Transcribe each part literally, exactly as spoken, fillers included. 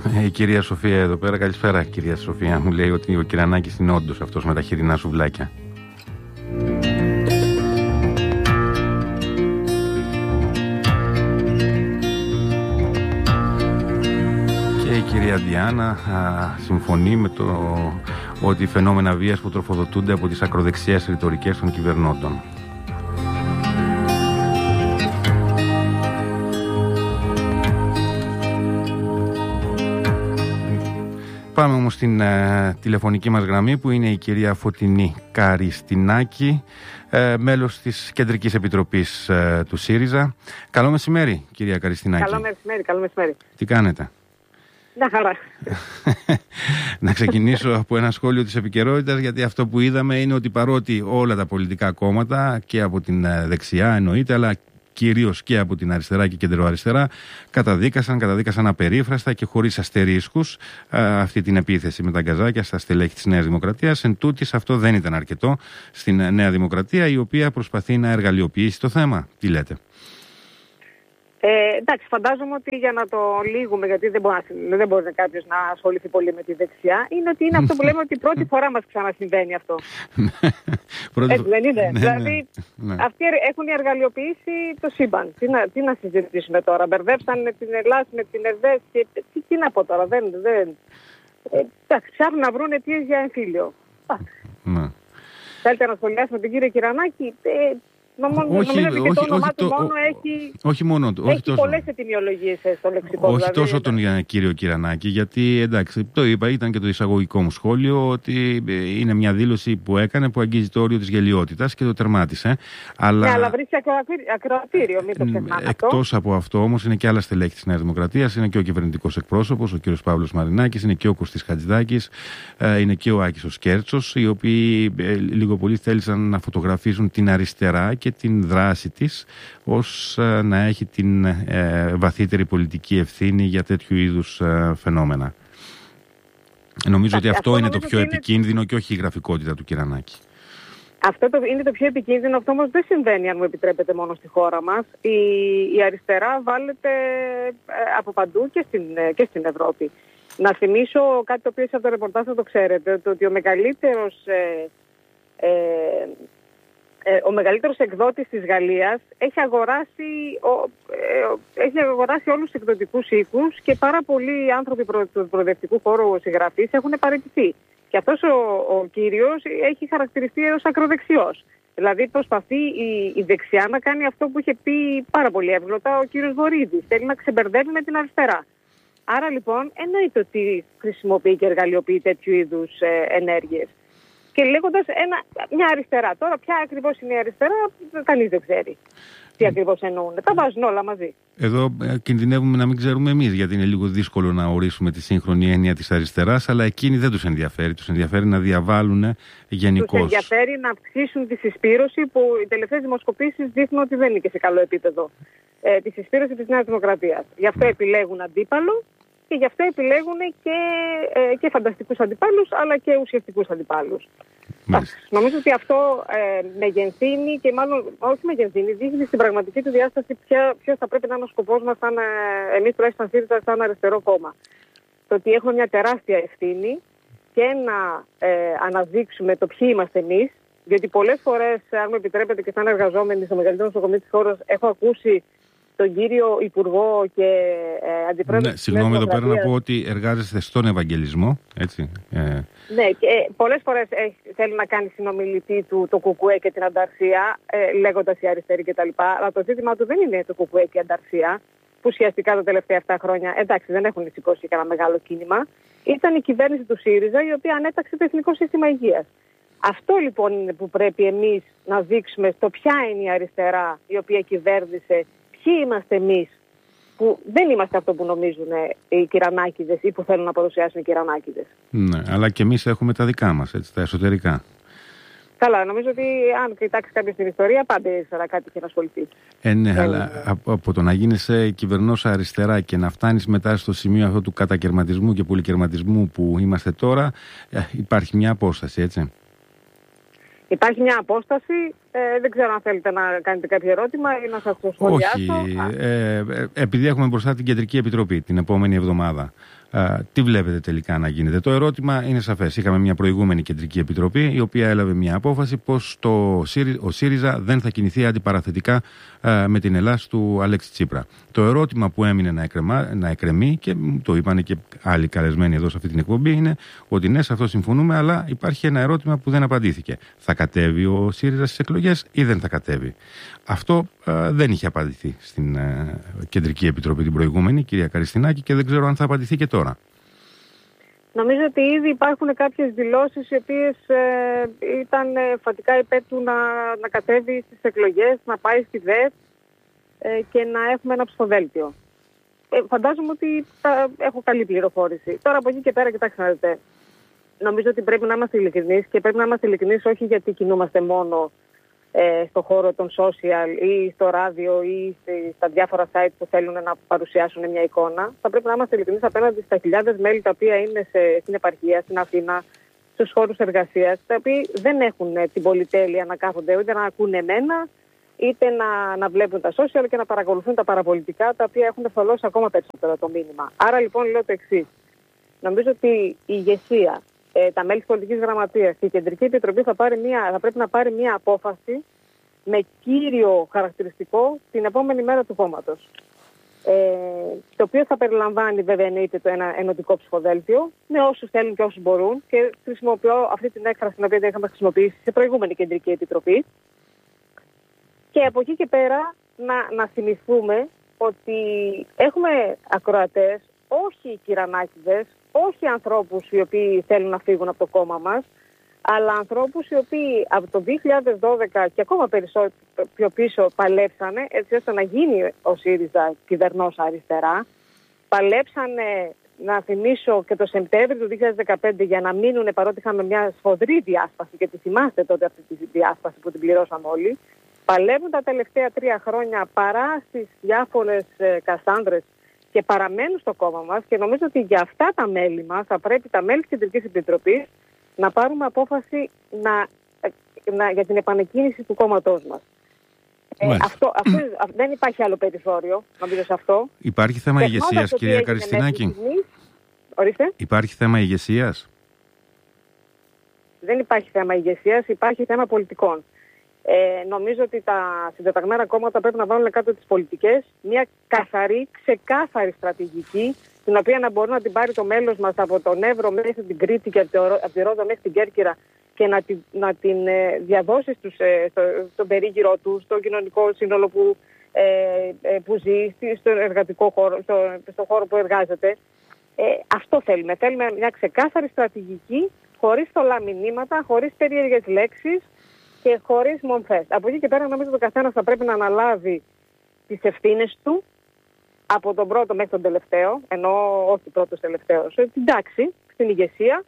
Ε, η κυρία Σοφία εδώ πέρα, καλησπέρα κυρία Σοφία. Μου λέει ότι ο Κυρανάκης είναι όντως αυτός με τα χοιρινά σουβλάκια. Και η κυρία Διάννα α, συμφωνεί με το ότι οι φαινόμενα βίας που τροφοδοτούνται από τις ακροδεξιές ρητορικές των κυβερνώντων. Πάμε όμως στην ε, τηλεφωνική μας γραμμή που είναι η κυρία Φωτεινή Καριστινάκη, ε, μέλος της Κεντρικής Επιτροπής ε, του ΣΥΡΙΖΑ. Καλό μεσημέρι, κυρία Καριστινάκη. Καλό μεσημέρι, καλό μεσημέρι. Τι κάνετε? Μια χαρά. Να ξεκινήσω από ένα σχόλιο της επικαιρότητας, γιατί αυτό που είδαμε είναι ότι παρότι όλα τα πολιτικά κόμματα και από την δεξιά εννοείται, αλλά κυρίως και από την αριστερά και κεντροαριστερά, καταδίκασαν, καταδίκασαν απερίφραστα και χωρίς αστερίσκους αυτή την επίθεση με τα γκαζάκια στα στελέχη της Νέας Δημοκρατίας. Εν τούτης, αυτό δεν ήταν αρκετό στην Νέα Δημοκρατία, η οποία προσπαθεί να εργαλειοποιήσει το θέμα. Τι λέτε? Ε, εντάξει, φαντάζομαι ότι για να το λύγουμε, γιατί δεν μπορεί, δεν μπορεί κάποιος να ασχοληθεί πολύ με τη δεξιά, είναι ότι είναι αυτό που λέμε ότι πρώτη φορά μας ξανασυμβαίνει αυτό. Έτσι δεν είναι? Ναι, δηλαδή, ναι, ναι. Αυτοί έχουν εργαλειοποιήσει το σύμπαν. Τι να, τι να συζητήσουμε τώρα? Μπερδέψαν με την Ελλάδα, με την ΕΔΕΣ και τι, τι να πω τώρα? Δεν, δεν. Ε, εντάξει, ψάχνουν να βρουν αιτίες για εμφύλιο. Ναι. Θέλετε να σχολιάσουμε τον κύριο Κυρανάκη? Ε, Νομίζω ότι και το όνομά του μόνο έχει, όχι μόνο, όχι έχει τόσο, πολλές ετυμιολογίες στο λεξικό. Όχι δηλαδή, τόσο τον δηλαδή. κύριο Κυρανάκη, γιατί εντάξει, το είπα, ήταν και το εισαγωγικό μου σχόλιο, ότι είναι μια δήλωση που έκανε που αγγίζει το όριο της γελιότητας και το τερμάτισε. Αλλά, ναι, αλλά βρίσκει ακροατήριο, μην το ξεχνάμε. Εκτός από αυτό όμως είναι και άλλα στελέχη της Νέας Δημοκρατίας, είναι και ο κυβερνητικός εκπρόσωπος, ο κύριος Παύλος Μαρινάκης, είναι και ο Κωστής Χατζηδάκης, είναι και ο Άκης ο Σκέρτσος, οι οποίοι λίγο πολύ θέλησαν να φωτογραφίζουν την αριστερά και την δράση της ως ε, να έχει την ε, βαθύτερη πολιτική ευθύνη για τέτοιου είδους ε, φαινόμενα. Νομίζω ότι αυτό, αυτό είναι το πιο είναι... επικίνδυνο και όχι η γραφικότητα του Κυρανάκη. Αυτό το, είναι το πιο επικίνδυνο, αυτό όμως δεν συμβαίνει, αν μου επιτρέπετε, μόνο στη χώρα μας. Η, η αριστερά βάλετε ε, από παντού και στην, ε, και στην Ευρώπη. Να θυμίσω κάτι το οποίο από το ρεπορτάζ θα το ξέρετε, το ότι ο μεγαλύτερος... Ε, ε, Ο μεγαλύτερος εκδότης της Γαλλίας έχει αγοράσει, ο, ε, έχει αγοράσει όλους τους εκδοτικούς οίκους και πάρα πολλοί άνθρωποι προ, του προοδευτικού χώρου συγγραφείς έχουν παραιτηθεί. Και αυτός ο, ο κύριος έχει χαρακτηριστεί ως ακροδεξιός. Δηλαδή προσπαθεί η, η δεξιά να κάνει αυτό που είχε πει πάρα πολύ εύγλωτα ο κύριος Βορίδης. Θέλει να ξεμπερδεύει με την αριστερά. Άρα λοιπόν εννοείται ότι χρησιμοποιεί και εργαλειοποιεί τέτοιου είδους ε, ενέργειες. Και λέγοντας ένα, μια αριστερά. Τώρα, ποια ακριβώς είναι η αριστερά, κανείς δεν ξέρει τι ακριβώς εννοούν. Τα βάζουν όλα μαζί. Εδώ ε, κινδυνεύουμε να μην ξέρουμε εμείς, γιατί είναι λίγο δύσκολο να ορίσουμε τη σύγχρονη έννοια της αριστεράς, αλλά εκείνοι δεν τους ενδιαφέρει. Τους ενδιαφέρει να διαβάλουν γενικώς. Τους ενδιαφέρει να αυξήσουν τη συσπήρωση, που οι τελευταίες δημοσκοπήσεις δείχνουν ότι δεν είναι και σε καλό επίπεδο. Ε, τη συσπήρωση της Νέας Δημοκρατίας. Γι' αυτό επιλέγουν αντίπαλο. Και γι' αυτό επιλέγουν και, ε, και φανταστικούς αντιπάλους, αλλά και ουσιαστικούς αντιπάλους. Νομίζω ότι αυτό ε, μεγενθύνει και μάλλον όχι μεγενθύνει, δείχνει στην πραγματική του διάσταση ποιος θα πρέπει να είναι ο σκοπός μας, σαν, ε, εμείς τουλάχιστον ΣΥΡΙΖΑ, σαν αριστερό κόμμα. Το ότι έχουμε μια τεράστια ευθύνη και να ε, αναδείξουμε το ποιοι είμαστε εμείς, διότι πολλές φορές, αν μου επιτρέπετε και σαν εργαζόμενοι στο μεγαλύτερο νοσοκομείο της χώρας, έχω ακούσει τον κύριο Υπουργό και ε, Αντιπρόεδρο. Ναι, συγγνώμη εδώ πέρα να πω ότι εργάζεστε στον Ευαγγελισμό, έτσι. Ε... Ναι, και ε, πολλές φορές ε, θέλει να κάνει συνομιλητή του το Κουκουέ και την Ανταρσία, ε, λέγοντας η αριστερή κτλ. Αλλά το ζήτημα του δεν είναι το Κουκουέ και η Ανταρσία, που ουσιαστικά τα τελευταία αυτά χρόνια, εντάξει, δεν έχουν σηκώσει κανένα μεγάλο κίνημα. Ήταν η κυβέρνηση του ΣΥΡΙΖΑ, η οποία ανέταξε το Εθνικό Σύστημα Υγείας. Αυτό λοιπόν είναι που πρέπει εμείς να δείξουμε στο ποια είναι η αριστερά η οποία κυβέρνησε. Ποιοι είμαστε εμείς που δεν είμαστε αυτό που νομίζουν οι κυρανάκηδες ή που θέλουν να παρουσιάσουν οι κυρανάκηδες. Ναι, αλλά και εμείς έχουμε τα δικά μας, έτσι, τα εσωτερικά. Καλά, νομίζω ότι αν κοιτάξει κάποιος την ιστορία, πάντα ήξερα κάτι και να ασχοληθεί. Ε, ναι, ε, αλλά ναι. Από, από το να γίνεις κυβερνός αριστερά και να φτάνεις μετά στο σημείο αυτό του κατακερματισμού και πολυκερματισμού που είμαστε τώρα, υπάρχει μια απόσταση, έτσι. Υπάρχει μια απόσταση, Ε, δεν ξέρω αν θέλετε να κάνετε κάποιο ερώτημα ή να σας το σχολιάσω. Όχι. Ε, ε, επειδή έχουμε μπροστά την Κεντρική Επιτροπή την επόμενη εβδομάδα, ε, τι βλέπετε τελικά να γίνεται? Το ερώτημα είναι σαφές. Είχαμε μια προηγούμενη Κεντρική Επιτροπή, η οποία έλαβε μια απόφαση πως το, ο ΣΥΡΙΖΑ δεν θα κινηθεί αντιπαραθετικά ε, με την Ελλάς του Αλέξη Τσίπρα. Το ερώτημα που έμεινε να, εκρεμά, να εκρεμεί, και το είπαν και άλλοι καλεσμένοι εδώ σε αυτή την εκπομπή, είναι ότι ναι, σε αυτό συμφωνούμε, αλλά υπάρχει ένα ερώτημα που δεν απαντήθηκε. Θα κατέβει ο ΣΥΡΙΖΑ στις εκλογές ή δεν θα κατέβει? Αυτό ε, δεν είχε απαντηθεί στην ε, Κεντρική Επιτροπή την προηγούμενη, κυρία Καριστινάκη, και δεν ξέρω αν θα απαντηθεί και τώρα. Νομίζω ότι ήδη υπάρχουν κάποιες δηλώσεις οι οποίες ε, ήταν ε, φατικά υπέρ του να, να κατέβει στις εκλογές, να πάει στη ΔΕΘ ε, και να έχουμε ένα ψηφοδέλτιο. Ε, φαντάζομαι ότι θα έχω καλή πληροφόρηση. Τώρα από εκεί και πέρα, κοιτάξτε να δείτε. Νομίζω ότι πρέπει να είμαστε ειλικρινείς, και πρέπει να είμαστε ειλικρινείς όχι γιατί κινούμαστε μόνο ε, στον χώρο των social ή στο ράδιο ή στα διάφορα site που θέλουν να παρουσιάσουν μια εικόνα. Θα πρέπει να είμαστε ειλικρινείς απέναντι στα χιλιάδες μέλη τα οποία είναι σε, στην επαρχία, στην Αθήνα, στους χώρους εργασίας, τα οποία δεν έχουν ε, την πολυτέλεια να κάθονται ούτε να ακούνε εμένα, είτε να, να βλέπουν τα social και να παρακολουθούν τα παραπολιτικά, τα οποία έχουν θολώσει ακόμα περισσότερο το μήνυμα. Άρα λοιπόν λέω το εξής. Νομίζω ότι η ηγεσία, ε, τα μέλη της πολιτικής γραμματείας και η Κεντρική Επιτροπή θα, πάρει μια, θα πρέπει να πάρει μια απόφαση με κύριο χαρακτηριστικό την επόμενη μέρα του κόμματος. Ε, το οποίο θα περιλαμβάνει βέβαια εννοείται το ένα ενωτικό ψηφοδέλτιο με όσους θέλουν και όσους μπορούν, και χρησιμοποιώ αυτή την έκφραση την οποία είχαμε χρησιμοποιήσει σε προηγούμενη Κεντρική Επιτροπή. Και από εκεί και πέρα να, να θυμηθούμε ότι έχουμε ακροατές, όχι κυρανάκηδες, όχι ανθρώπους οι οποίοι θέλουν να φύγουν από το κόμμα μας, αλλά ανθρώπους οι οποίοι από το δύο χιλιάδες δώδεκα και ακόμα περισσότερο πιο πίσω παλέψανε έτσι ώστε να γίνει ο ΣΥΡΙΖΑ κυβερνός αριστερά. Παλέψανε, να θυμίσω, και το Σεπτέμβριο του δύο χιλιάδες δεκαπέντε για να μείνουν, παρότι είχαμε μια σφοδρή διάσπαση, και τη θυμάστε τότε αυτή τη διάσπαση που την πληρώσαμε όλοι. Παλεύουν τα τελευταία τρία χρόνια παρά στις διάφορες ε, κασάνδρες και παραμένουν στο κόμμα μας, και νομίζω ότι για αυτά τα μέλη μας θα πρέπει τα μέλη της Κεντρικής Επιτροπής να πάρουμε απόφαση να, να, για την επανεκκίνηση του κόμματός μας. Ε, αυτό, αυτό, δεν υπάρχει άλλο περιθώριο, νομίζω σε αυτό. Υπάρχει θέμα ηγεσίας, κυρία Καριστινάκη? Ορίστε. Υπάρχει θέμα ηγεσίας? Δεν υπάρχει θέμα ηγεσίας, υπάρχει θέμα πολιτικών. Ε, νομίζω ότι τα συντεταγμένα κόμματα πρέπει να βάλουν κάτω τις πολιτικές μια καθαρή, ξεκάθαρη στρατηγική, την οποία να μπορεί να την πάρει το μέλος μας από τον Εύρο μέχρι την Κρήτη και από τη Ρόδο μέχρι την Κέρκυρα, και να την, να την ε, διαδώσει στους, ε, στο, στον περίγυρό του, στο κοινωνικό σύνολο που, ε, ε, που ζει, στον εργατικό χώρο, στο, στο χώρο που εργάζεται. Ε, αυτό θέλουμε. Θέλουμε μια ξεκάθαρη στρατηγική, χωρίς θολά μηνύματα, χωρίς περίεργες λέξεις και χωρίς μομφές. Από εκεί και πέρα νομίζω ότι ο καθένας θα πρέπει να αναλάβει τις ευθύνες του, από τον πρώτο μέχρι τον τελευταίο, ενώ όχι πρώτος τελευταίος, την τάξη, στην ηγεσία,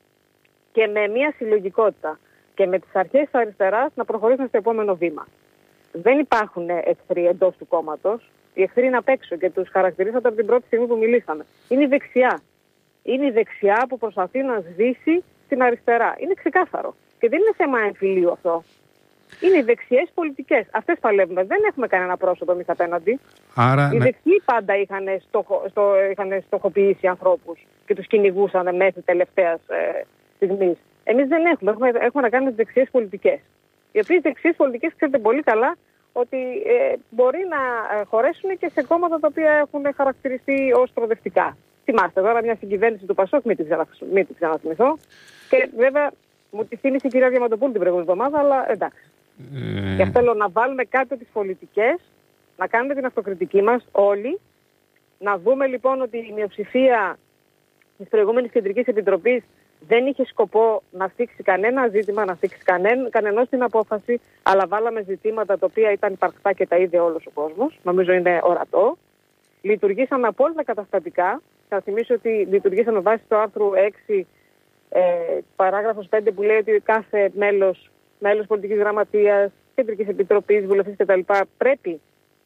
και με μια συλλογικότητα και με τις αρχές της αριστεράς να προχωρήσουν στο επόμενο βήμα. Δεν υπάρχουν εχθροί εντός του κόμματος. Οι εχθροί είναι απ' έξω και τους χαρακτηρίσατε από την πρώτη στιγμή που μιλήσαμε. Είναι η δεξιά. Είναι η δεξιά που προσπαθεί να σβήσει την αριστερά. Είναι ξεκάθαρο. Και δεν είναι θέμα εμφυλίου αυτό. Είναι οι δεξιές πολιτικές. Αυτές παλεύουμε. Δεν έχουμε κανένα πρόσωπο εμείς απέναντι. Άρα, οι ναι. δεξιοί πάντα είχαν, στοχο, στο, είχαν στοχοποιήσει ανθρώπους και τους κυνηγούσαν μέχρι τελευταίας ε, στιγμής. Εμείς δεν έχουμε. έχουμε. Έχουμε να κάνουμε τις δεξιές πολιτικές. Οι οποίες δεξιές πολιτικές ξέρετε πολύ καλά ότι ε, μπορεί να χωρέσουν και σε κόμματα τα οποία έχουν χαρακτηριστεί ως προοδευτικά. Θυμάστε τώρα μια συγκυβέρνηση του Πασόκ, μην την ξαναθυμηθώ. Και βέβαια μου τη θύμισε η κυρία Διαμαντοπούλου την προηγούμενη εβδομάδα, αλλά εντάξει. Ε... Γι' αυτό θέλω να βάλουμε κάτω τις πολιτικές, να κάνουμε την αυτοκριτική μας όλοι, να δούμε λοιπόν ότι η μειοψηφία της προηγούμενης Κεντρικής Επιτροπής δεν είχε σκοπό να θίξει κανένα ζήτημα, να θίξει κανέν, κανενός την απόφαση, αλλά βάλαμε ζητήματα τα οποία ήταν υπαρκτά και τα είδε όλος ο κόσμος. Νομίζω είναι ορατό. Λειτουργήσαμε απόλυτα καταστατικά. Θα θυμίσω ότι λειτουργήσαμε βάσει το άρθρο έξι, ε, παράγραφος πέντε, που λέει ότι κάθε μέλος, μέλος πολιτικής γραμματείας, Κεντρικής Επιτροπής, βουλευτής κτλ. Πρέπει,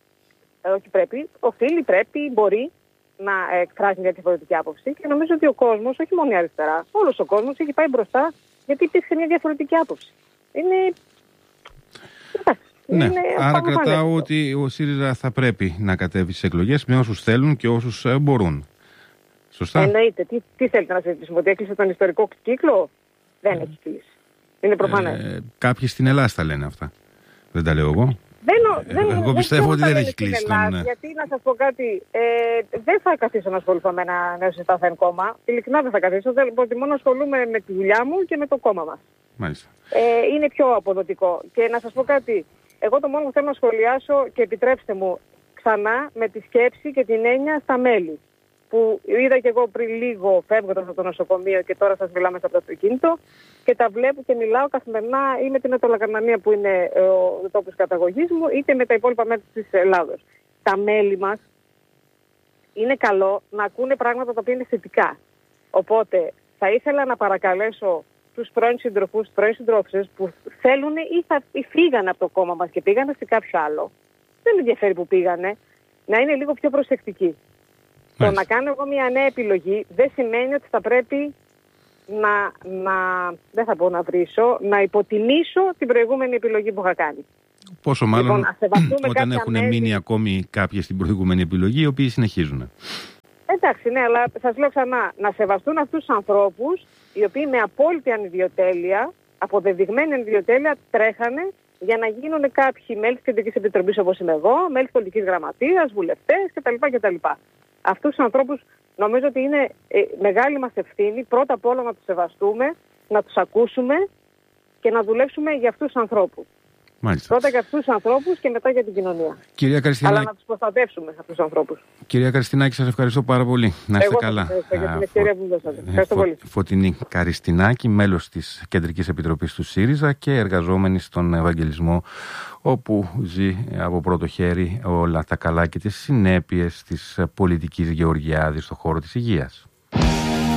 ε, όχι πρέπει, οφείλει, πρέπει, μπορεί να εκφράσει μια διαφορετική άποψη, και νομίζω ότι ο κόσμος, όχι μόνο η αριστερά, όλος ο κόσμος έχει πάει μπροστά γιατί υπήρξε μια διαφορετική άποψη. Είναι... Ναι, άρα κρατάω ότι ο ΣΥΡΙΖΑ θα πρέπει να κατέβει στις εκλογές με όσους θέλουν και όσους ε, μπορούν. Σωστά. Εννοείται. Τι, τι θέλετε να συζητήσουμε, ότι έκλεισε τον ιστορικό κύκλο? Δεν ε, έχει κλείσει. Είναι προφανές. Ε, κάποιοι στην Ελλάδα τα λένε αυτά. Δεν τα λέω εγώ. Δεν, δεν, εγώ πιστεύω δεν ότι δεν έχει κλείσει τον... Ελλάδα, γιατί να σας πω κάτι, ε, δεν θα καθίσω να ασχοληθώ με ένα νέο συσταθέν κόμμα. Ειλικρινά δεν θα καθίσω. Δεν μόνο ασχολούμαι με τη δουλειά μου και με το κόμμα μας. Μάλιστα. Ε, είναι πιο αποδοτικό. Και να σας πω κάτι, εγώ το μόνο που θέλω να σχολιάσω, και επιτρέψτε μου ξανά, με τη σκέψη και την έννοια στα μέλη. Που είδα και εγώ πριν λίγο φεύγοντας από το νοσοκομείο και τώρα σας μιλάω μέσα από το αυτοκίνητο και τα βλέπω και μιλάω καθημερινά ή με την Ατολακαρνανία που είναι ο τόπος καταγωγής μου, είτε με τα υπόλοιπα μέρη της Ελλάδος. Τα μέλη μας είναι καλό να ακούνε πράγματα τα οποία είναι θετικά. Οπότε θα ήθελα να παρακαλέσω τους πρώην συντροφούς, τους πρώην συντρόφισσες που θέλουν ή, θα, ή φύγανε από το κόμμα μας και πήγανε σε κάποιο άλλο, δεν με ενδιαφέρει που πήγανε, να είναι λίγο πιο προσεκτικοί. Το να κάνω εγώ μια νέα επιλογή δεν σημαίνει ότι θα πρέπει να, να, δεν θα πω να βρίσω, να υποτιμήσω την προηγούμενη επιλογή που είχα κάνει. Πόσο μάλλον λοιπόν, όταν έχουν μέλη... μείνει ακόμη κάποιοι στην προηγούμενη επιλογή, οι οποίοι συνεχίζουν. Εντάξει, ναι, αλλά σας λέω ξανά, να σεβαστούν αυτούς τους ανθρώπους, οι οποίοι με απόλυτη ανιδιοτέλεια, αποδεδειγμένη ανιδιοτέλεια, τρέχανε για να γίνουν κάποιοι μέλη της Κεντρικής Επιτροπής όπως είμαι εγώ, μέλη της Πολιτικής Γραμματείας, βουλευτές κτλ. κτλ. Αυτούς τους ανθρώπους νομίζω ότι είναι ε, μεγάλη μας ευθύνη πρώτα απ' όλα να τους σεβαστούμε, να τους ακούσουμε και να δουλέψουμε για αυτούς τους ανθρώπους. Μάλιστα. Πρώτα για αυτούς τους ανθρώπους και μετά για την κοινωνία. Κυρία Καριστινάκη... Αλλά να τους προστατεύσουμε αυτούς τους ανθρώπους. Κυρία Καριστινάκη, σας ευχαριστώ πάρα πολύ. Να είστε Εγώ καλά. Εγώ ευχαριστώ για την ευκαιρία που μου δώσατε. Ευχαριστώ Φω... πολύ. Φωτεινή Καριστινάκη, μέλος της Κεντρικής Επιτροπής του ΣΥΡΙΖΑ και εργαζόμενη στον Ευαγγελισμό, όπου ζει από πρώτο χέρι όλα τα καλά και τις συνέπειες της πολιτικής Γεωργιάδης στον χώρο της υγείας.